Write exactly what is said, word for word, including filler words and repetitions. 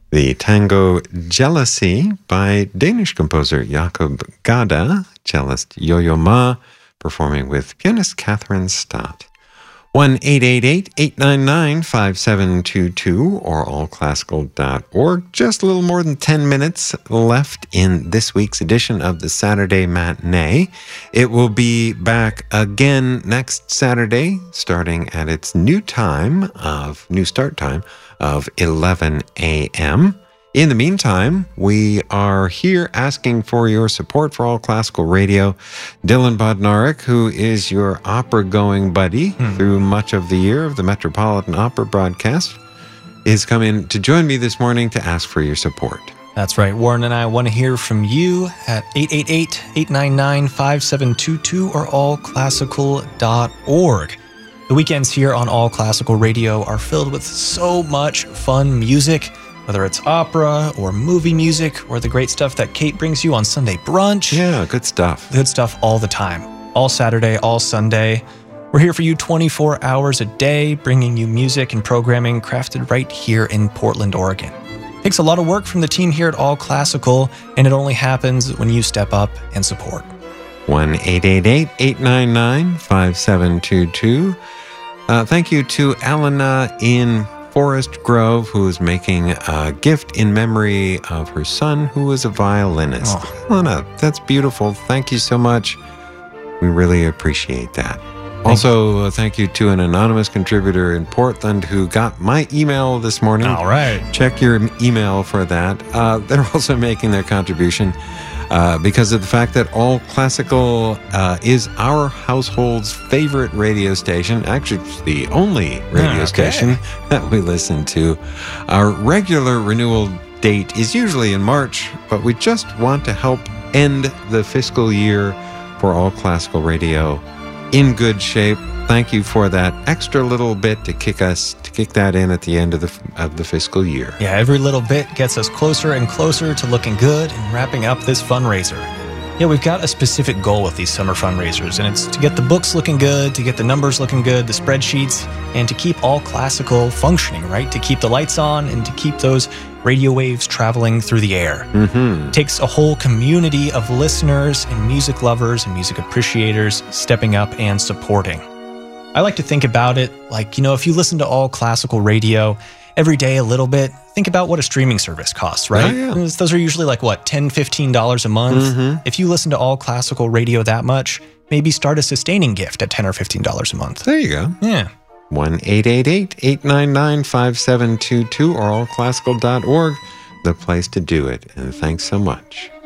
The tango Jealousy by Danish composer Jakob Gada, cellist Yo-Yo Ma, performing with pianist Catherine Stott. one eight eight eight, eight nine nine, five seven two two or all classical dot org. Just a little more than ten minutes left in this week's edition of the Saturday Matinee. It will be back again next Saturday, starting at its new time of, new start time of eleven a.m. In the meantime, we are here asking for your support for All Classical Radio. Dylan Bodnarik, who is your opera-going buddy hmm. through much of the year of the Metropolitan Opera broadcast, is coming to join me this morning to ask for your support. That's right. Warren and I want to hear from you at eight eight eight, eight nine nine, five seven two two or all classical dot org. The weekends here on All Classical Radio are filled with so much fun music, whether it's opera or movie music or the great stuff that Kate brings you on Sunday brunch. Yeah, good stuff. Good stuff all the time. All Saturday, all Sunday. We're here for you twenty-four hours a day, bringing you music and programming crafted right here in Portland, Oregon. It takes a lot of work from the team here at All Classical, and it only happens when you step up and support. one eight eight eight, eight nine nine, five seven two two. Uh, thank you to Elena in Forest Grove, who is making a gift in memory of her son, who was a violinist. Oh. Elena, that's beautiful. Thank you so much. We really appreciate that. Thank also, uh, thank you to an anonymous contributor in Portland who got my email this morning. All right. Check your email for that. Uh, they're also making their contribution Uh, because of the fact that All Classical uh, is our household's favorite radio station. Actually, it's the only radio okay. station that we listen to. Our regular renewal date is usually in March, but we just want to help end the fiscal year for All Classical Radio in good shape. Thank you for that extra little bit to kick us, to kick that in at the end of the of the fiscal year. Yeah, every little bit gets us closer and closer to looking good and wrapping up this fundraiser. Yeah, we've got a specific goal with these summer fundraisers, and it's to get the books looking good, to get the numbers looking good, the spreadsheets, and to keep All Classical functioning, right? To keep the lights on and to keep those radio waves traveling through the air. Mm-hmm. It takes a whole community of listeners and music lovers and music appreciators stepping up and supporting. I like to think about it like, you know, if you listen to All Classical Radio every day a little bit, think about what a streaming service costs, right? Oh, yeah. Those are usually like, what, ten dollars, fifteen dollars a month? Mm-hmm. If you listen to All Classical Radio that much, maybe start a sustaining gift at ten dollars or fifteen dollars a month. There you go. Yeah. one eight eight eight, eight nine nine, five seven two two or all classical dot org, the place to do it. And thanks so much.